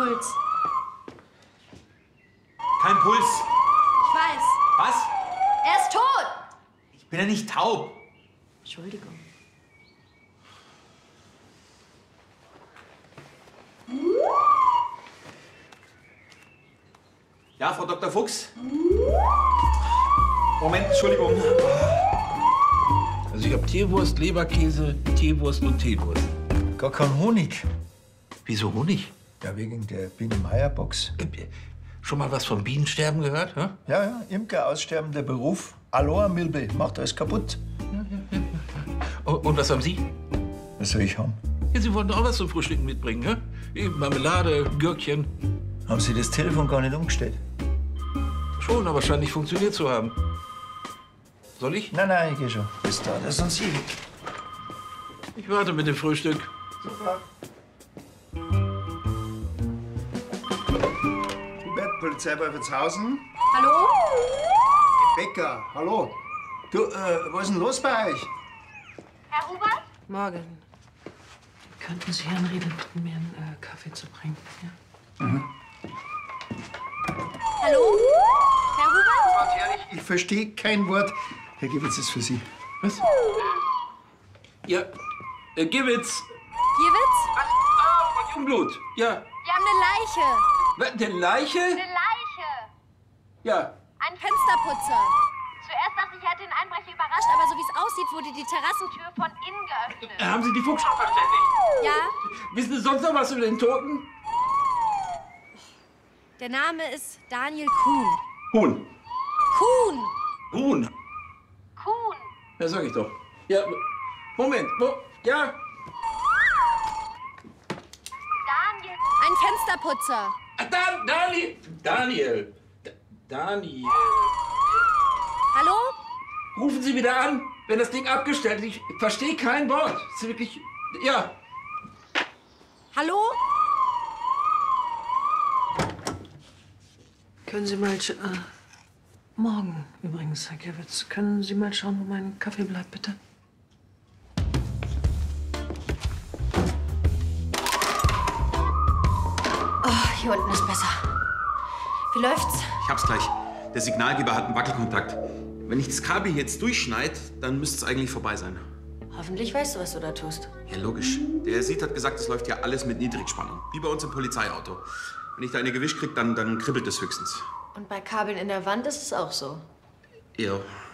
Puls. Kein Puls. Ich weiß. Was? Er ist tot. Ich bin ja nicht taub. Entschuldigung. Ja, Frau Dr. Fuchs? Moment, Entschuldigung. Also ich habe Tierwurst, Leberkäse, Teewurst und Teewurst. Gar kein Honig. Wieso Honig? Ja, wegen der Biene-Meier-Box. Schon mal was vom Bienensterben gehört? Hä? Ja, Imker, aussterbender Beruf. Aloha-Milbe, macht alles kaputt. Und was haben Sie? Was soll ich haben? Ja, Sie wollten auch was zum Frühstücken mitbringen, hä? Eben Marmelade, Gürkchen. Haben Sie das Telefon gar nicht umgestellt? Schon, aber scheint nicht funktioniert zu haben. Soll ich? Nein, ich geh schon. Bis da, das sind Sie. Ich warte mit dem Frühstück. Super. Hubert, Polizei bei Witzhausen. Hallo? Becker, hallo. Du, was ist denn los bei euch? Herr Hubert? Morgen. Könnten Sie Herrn Riedel bitten, mir einen Kaffee zu bringen? Ja? Hallo? Herr Hubert? Ganz ehrlich, ich verstehe kein Wort. Herr Gewitz ist für Sie. Was? Ja, Gewitz. Giewitz? Was? Von Jungblut. Ja. Wir haben eine Leiche. Was, eine Leiche? Eine Leiche. Ja. Ein Fensterputzer. Zuerst dachte ich, er hätte den Einbrecher überrascht, aber so wie es aussieht, wurde die Terrassentür von innen geöffnet. Haben Sie die Fuchs schon verständigt? Ja? Wissen Sie sonst noch was über den Toten? Der Name ist Daniel Kuhn. Huhn. Kuhn! Huhn. Kuhn! Ja, sag ich doch. Ja, Moment. Wo? Ja. Daniel! Ein Fensterputzer. Daniel. Daniel. Hallo? Rufen Sie wieder an, wenn das Ding abgestellt ist. Ich verstehe kein Wort. Das ist wirklich... Ja. Hallo? Können Sie mal... morgen übrigens, Herr Gewitz. Können Sie mal schauen, wo mein Kaffee bleibt, bitte? Oh, hier unten ist besser. Wie läuft's? Ich hab's gleich. Der Signalgeber hat einen Wackelkontakt. Wenn ich das Kabel jetzt durchschneide, dann müsste es eigentlich vorbei sein. Hoffentlich weißt du, was du da tust. Ja, logisch. Der Herr Siet hat gesagt, es läuft ja alles mit Niedrigspannung. Wie bei uns im Polizeiauto. Wenn ich da eine gewischt krieg, dann kribbelt es höchstens. Und bei Kabeln in der Wand ist es auch so. Ja.